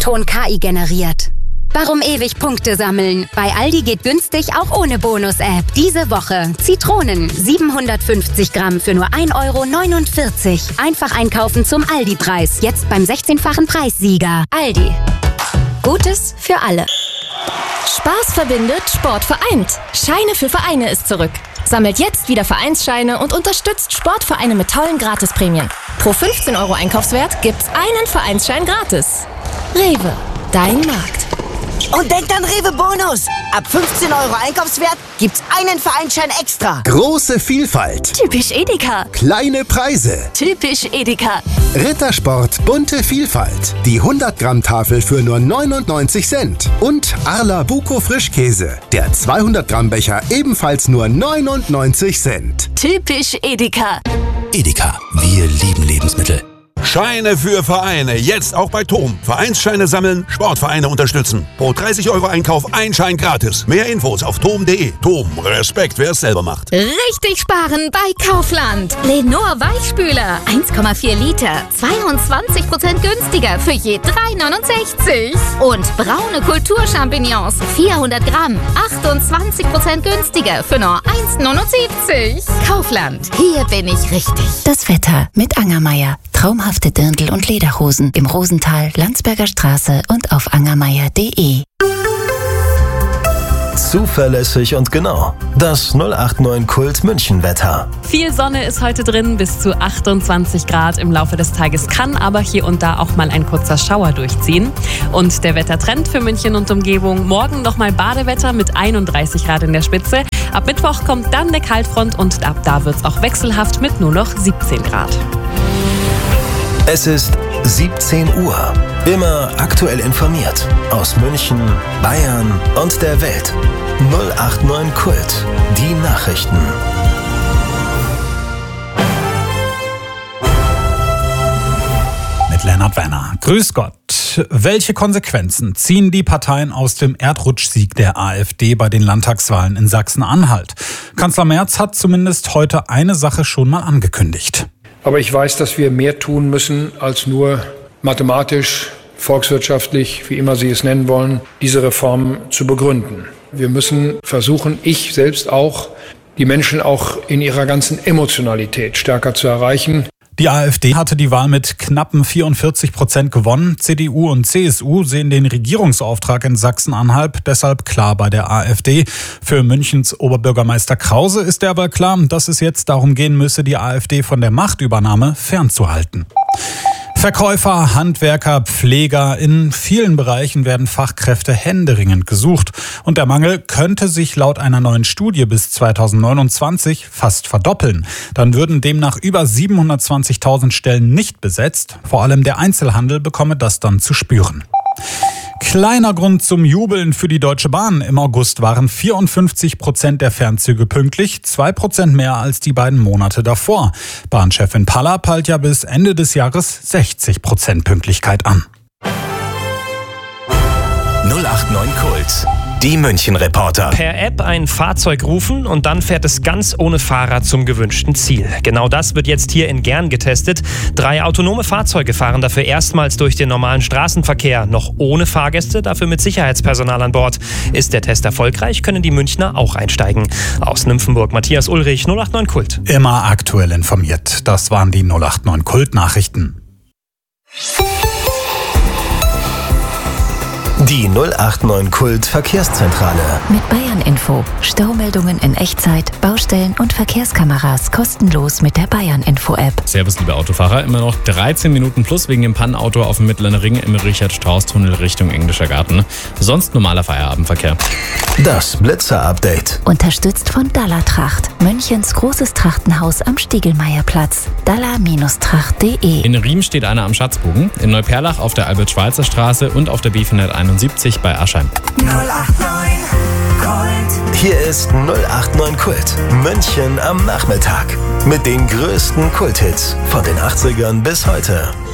Ton KI generiert. Warum ewig Punkte sammeln? Bei Aldi geht günstig auch ohne Bonus-App. Diese Woche Zitronen 750 Gramm für nur 1,49 €. Einfach einkaufen zum Aldi-Preis. Jetzt beim 16-fachen Preissieger. Aldi. Gutes für alle. Spaß verbindet, Sport vereint. Scheine für Vereine ist zurück. Sammelt jetzt wieder Vereinsscheine und unterstützt Sportvereine mit tollen Gratisprämien. Pro 15 € Einkaufswert gibt's einen Vereinsschein gratis. Rewe, dein Markt. Und denkt an Rewe Bonus. Ab 15 € Einkaufswert gibt's einen Vereinsschein extra. Große Vielfalt. Typisch Edeka. Kleine Preise. Typisch Edeka. Rittersport bunte Vielfalt. Die 100-Gramm-Tafel für nur 99 Cent. Und Arla Buko Frischkäse. Der 200-Gramm-Becher ebenfalls nur 99 Cent. Typisch Edeka. Edeka, wir lieben Lebensmittel. Scheine für Vereine, jetzt auch bei TOM. Vereinsscheine sammeln, Sportvereine unterstützen. Pro 30 € Einkauf ein Schein gratis. Mehr Infos auf tom.de. TOM, Respekt, wer es selber macht. Richtig sparen bei Kaufland. Lenor Weichspüler, 1,4 Liter, 22% günstiger für je 3,69. Und braune Kulturchampignons, 400 Gramm, 28% günstiger für nur 1,79. Kaufland, hier bin ich richtig. Das Wetter mit Angermeier. Traumhafte Dirndl- und Lederhosen im Rosental, Landsberger Straße und auf angermeier.de. Zuverlässig und genau. Das 089 Kult München Wetter. Viel Sonne ist heute drin, bis zu 28 Grad im Laufe des Tages, kann aber hier und da auch mal ein kurzer Schauer durchziehen. Und der Wettertrend für München und Umgebung: morgen nochmal Badewetter mit 31 Grad in der Spitze. Ab Mittwoch kommt dann eine Kaltfront und ab da wird's auch wechselhaft mit nur noch 17 Grad. Es ist 17 Uhr. Immer aktuell informiert. Aus München, Bayern und der Welt. 089 Kult. Die Nachrichten. Mit Lennart Werner. Grüß Gott. Welche Konsequenzen ziehen die Parteien aus dem Erdrutschsieg der AfD bei den Landtagswahlen in Sachsen-Anhalt? Kanzler Merz hat zumindest heute eine Sache schon mal angekündigt. Aber ich weiß, dass wir mehr tun müssen, als nur mathematisch, volkswirtschaftlich, wie immer Sie es nennen wollen, diese Reform zu begründen. Wir müssen versuchen, ich selbst auch, die Menschen auch in ihrer ganzen Emotionalität stärker zu erreichen. Die AfD hatte die Wahl mit knappen 44% gewonnen. CDU und CSU sehen den Regierungsauftrag in Sachsen-Anhalt deshalb klar bei der AfD. Für Münchens Oberbürgermeister Krause ist derweil klar, dass es jetzt darum gehen müsse, die AfD von der Machtübernahme fernzuhalten. Verkäufer, Handwerker, Pfleger, in vielen Bereichen werden Fachkräfte händeringend gesucht. Und der Mangel könnte sich laut einer neuen Studie bis 2029 fast verdoppeln. Dann würden demnach über 720.000 Stellen nicht besetzt. Vor allem der Einzelhandel bekomme das dann zu spüren. Kleiner Grund zum Jubeln für die Deutsche Bahn. Im August waren 54% der Fernzüge pünktlich, 2% mehr als die beiden Monate davor. Bahnchefin Palla peilt ja bis Ende des Jahres 60% Pünktlichkeit an. 089 Kult. Die München-Reporter. Per App ein Fahrzeug rufen und dann fährt es ganz ohne Fahrer zum gewünschten Ziel. Genau das wird jetzt hier in Gern getestet. 3 autonome Fahrzeuge fahren dafür erstmals durch den normalen Straßenverkehr. Noch ohne Fahrgäste, dafür mit Sicherheitspersonal an Bord. Ist der Test erfolgreich, können die Münchner auch einsteigen. Aus Nymphenburg, Matthias Ulrich, 089 Kult. Immer aktuell informiert. Das waren die 089 Kult-Nachrichten. Die 089 Kult Verkehrszentrale. Mit Bayern Info. Staumeldungen in Echtzeit, Baustellen und Verkehrskameras kostenlos mit der Bayern Info App. Servus, liebe Autofahrer. Immer noch 13 Minuten plus wegen dem Pannenauto auf dem Mittleren Ring im Richard-Strauß-Tunnel Richtung Englischer Garten. Sonst normaler Feierabendverkehr. Das Blitzer-Update. Unterstützt von Dallertracht. Münchens großes Trachtenhaus am Stiegelmeierplatz. Daller-tracht.de. In Riem steht einer am Schatzbogen. In Neuperlach auf der Albert-Schweitzer-Straße und auf der B471 bei Aschheim. 089 Kult. Hier ist 089 Kult. München am Nachmittag. Mit den größten Kulthits von den 80ern bis heute.